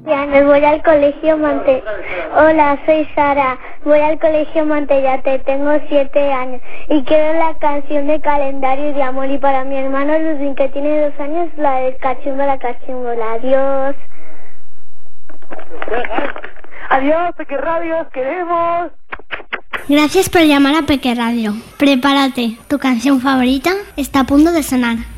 Me voy al colegio Hola, soy Sara. Voy al colegio Montellate, tengo 7 años y quiero la canción de Calendario de Amor, y para mi hermano Ludwig, que tiene 2 años, la del Cachimbola Cachimbola. Adiós. Adiós, Peque Radio, os queremos. Gracias por llamar a Peque Radio. Prepárate, tu canción favorita está a punto de sonar.